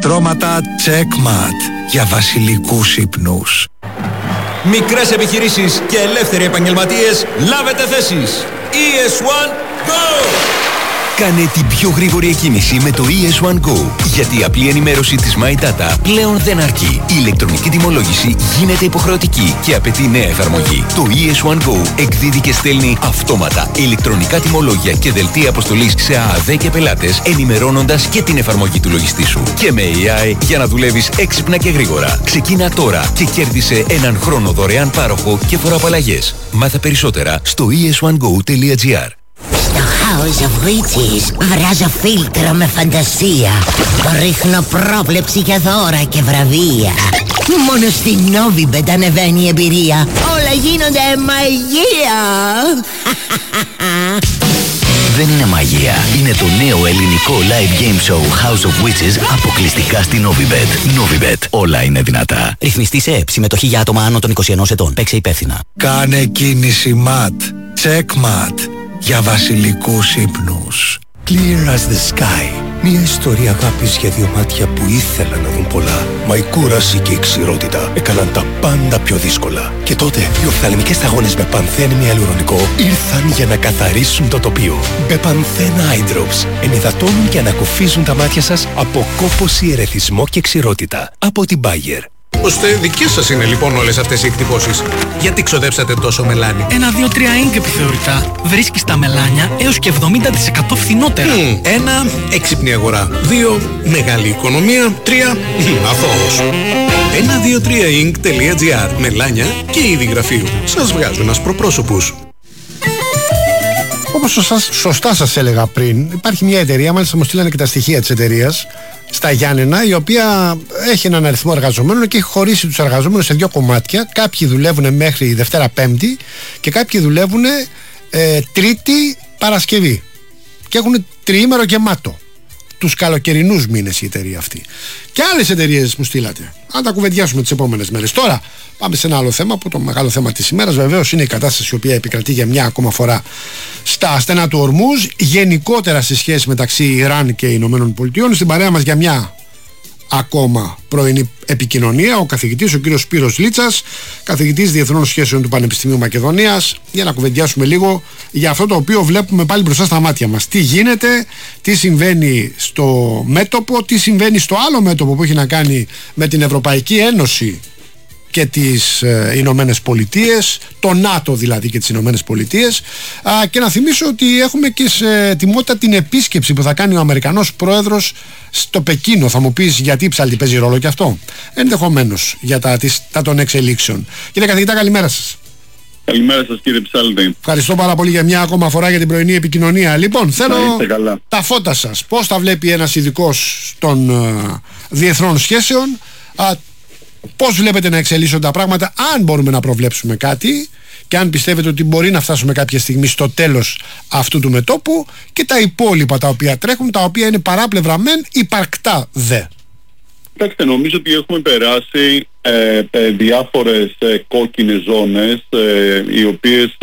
στρώματα Checkmat για βασιλικούς ύπνους. Μικρές επιχειρήσεις και ελεύθεροι επαγγελματίες, λάβετε θέσεις. ES1 Go! Κάνε την πιο γρήγορη εκκίνηση με το ES1 Go. Γιατί η απλή ενημέρωση της My Data πλέον δεν αρκεί. Η ηλεκτρονική τιμολόγηση γίνεται υποχρεωτική και απαιτεί νέα εφαρμογή. Το ES1 Go εκδίδει και στέλνει αυτόματα ηλεκτρονικά τιμολόγια και δελτία αποστολής σε ΑΑΔ και πελάτες, ενημερώνοντας και την εφαρμογή του λογιστή σου. Και με AI για να δουλεύεις έξυπνα και γρήγορα. Ξεκίνα τώρα και κέρδισε έναν χρόνο δωρεάν πάροχο και φοροαπαλλαγές. Μάθε περισσότερα στο es1go.gr. Στο House of Witches βράζω φίλτρο με φαντασία. Ρίχνω πρόβλεψη για δώρα και βραβεία. Μόνο στη Novibet ανεβαίνει η εμπειρία. Όλα γίνονται μαγεία. Δεν είναι μαγεία. Είναι το νέο ελληνικό live game show House of Witches αποκλειστικά στη Novibet. Novibet. Όλα είναι δυνατά. Ρυθμιστή σε ΕΠ. Συμμετοχή για άτομα άνω των 21 ετών. Παίξε υπεύθυνα. Κάνε κίνηση MAT. Checkmat για βασιλικούς ύπνους. Clear as the sky. Μια ιστορία αγάπης για δύο μάτια που ήθελαν να δουν πολλά. Μα η κούραση και η ξηρότητα έκαναν τα πάντα πιο δύσκολα. Και τότε οι οφθαλμικές σταγόνες με πανθένη αλουρονικό ήρθαν για να καθαρίσουν το τοπίο. Μπεπανθένα Eye Drops ενυδατώνουν και ανακουφίζουν τα μάτια σας από κόπωση, ερεθισμό και ξηρότητα. Από την Bayer. Ώστε δικές σας είναι λοιπόν όλες αυτές οι εκτυπώσεις. Γιατί ξοδέψατε τόσο μελάνι? 1, 2, 3 ink επιθεωρητά. Βρίσκεις τα μελάνια έως και 70% φθηνότερα. 1. Έξυπνη αγορά. 2. Μεγάλη οικονομία. 3. Αθώος. 123ink.gr. Μελάνια και είδη γραφείου. Σας βγάζουν ασπροπρόσωπους. Όπως σωστά σας έλεγα πριν, υπάρχει μια εταιρεία, μάλιστα μου στείλανε και τα στοιχεία της εταιρείας, στα Γιάννενα, η οποία έχει έναν αριθμό εργαζομένων και έχει χωρίσει τους εργαζόμενους σε δύο κομμάτια. Κάποιοι δουλεύουν μέχρι Δευτέρα Πέμπτη και κάποιοι δουλεύουν Τρίτη Παρασκευή και έχουν τριήμερο γεμάτο τους καλοκαιρινούς μήνες η εταιρεία αυτή. Και άλλες εταιρείες μου στείλατε. Αν τα κουβεντιάσουμε τις επόμενες μέρες. Τώρα πάμε σε ένα άλλο θέμα, που το μεγάλο θέμα της ημέρας βεβαίως είναι η κατάσταση η οποία επικρατεί για μια ακόμα φορά στα στενά του Ορμούζ, γενικότερα στη σχέση μεταξύ Ιράν και Ηνωμένων Πολιτειών. Στην παρέα μας για μια ακόμα πρωινή επικοινωνία ο καθηγητής, ο κύριος Σπύρος Λίτσας, καθηγητής Διεθνών Σχέσεων του Πανεπιστημίου Μακεδονίας, για να κουβεντιάσουμε λίγο για αυτό το οποίο βλέπουμε πάλι μπροστά στα μάτια μας. Τι γίνεται, τι συμβαίνει στο μέτωπο, τι συμβαίνει στο άλλο μέτωπο που έχει να κάνει με την Ευρωπαϊκή Ένωση και τις Ηνωμένες Πολιτείες, το ΝΑΤΟ δηλαδή και τις Ηνωμένες Πολιτείες. Και να θυμίσω ότι έχουμε και σε ετοιμότητα την επίσκεψη που θα κάνει ο Αμερικανός πρόεδρος στο Πεκίνο. Θα μου πεις γιατί ψάλτη παίζει ρόλο και αυτό? Ενδεχομένως για τα των εξελίξεων. Κύριε καθηγητά, καλημέρα σας. Καλημέρα σας κύριε Ψάλτη. Ευχαριστώ πάρα πολύ για μια ακόμα φορά για την πρωινή επικοινωνία. Λοιπόν, θέλω τα φώτα σας. Πώς τα βλέπει ένας ειδικός των διεθνών σχέσεων? Πώς βλέπετε να εξελίσσονται τα πράγματα, αν μπορούμε να προβλέψουμε κάτι και αν πιστεύετε ότι μπορεί να φτάσουμε κάποια στιγμή στο τέλος αυτού του μετώπου, και τα υπόλοιπα τα οποία τρέχουν, τα οποία είναι παράπλευρα μεν, υπαρκτά δε? Κοιτάξτε, νομίζω ότι έχουμε περάσει διάφορες κόκκινες ζώνες οι οποίες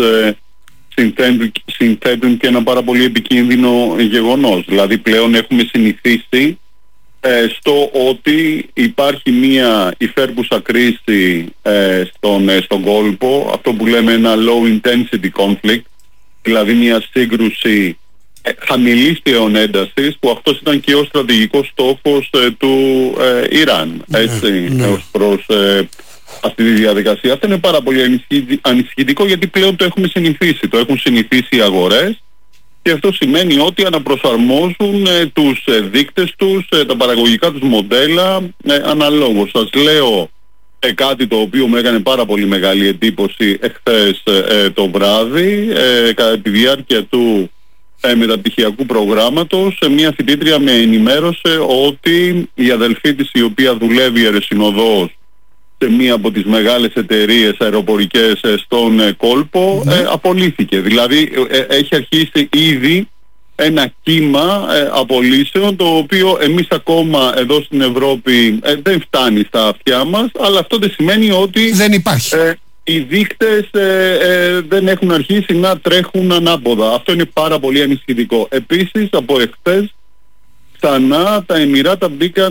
συνθέτουν και ένα πάρα πολύ επικίνδυνο γεγονός. Δηλαδή πλέον έχουμε συνηθίσει στο ότι υπάρχει μια υφέρπουσα κρίση στον κόλπο, αυτό που λέμε ένα low intensity conflict, δηλαδή μια σύγκρουση χαμηλής πλέον έντασης, που αυτός ήταν και ο στρατηγικός στόχος του Ιράν, ως προς αυτή τη διαδικασία. Αυτό είναι πάρα πολύ ανησυχητικό, γιατί πλέον το έχουμε συνηθίσει, το έχουν συνηθίσει οι αγορές. Και αυτό σημαίνει ότι αναπροσαρμόζουν τους δείκτες τους, τα παραγωγικά τους μοντέλα αναλόγως. Σας λέω κάτι το οποίο μου έκανε πάρα πολύ μεγάλη εντύπωση εχθές το βράδυ, κατά τη διάρκεια του μεταπτυχιακού προγράμματος. Μια φοιτήτρια με ενημέρωσε ότι η αδελφή της, η οποία δουλεύει ερεσινοδός σε μία από τις μεγάλες εταιρείες αεροπορικές στον κόλπο, απολύθηκε. Δηλαδή έχει αρχίσει ήδη ένα κύμα απολύσεων, το οποίο εμείς ακόμα εδώ στην Ευρώπη δεν φτάνει στα αυτιά μας, αλλά αυτό δεν σημαίνει ότι δεν υπάρχει. Οι δείκτες δεν έχουν αρχίσει να τρέχουν ανάποδα. Αυτό είναι πάρα πολύ ανησυχητικό. Επίσης, από εχθές ξανά τα Εμιράτα μπήκαν